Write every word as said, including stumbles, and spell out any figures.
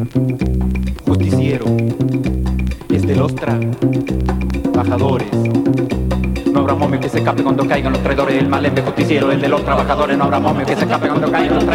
Justiciero es de los trabajadores. No habrá momio que se escape cuando caigan los traidores. El mal es de justiciero, el de los trabajadores. No habrá momio que se escape cuando caigan los traidores.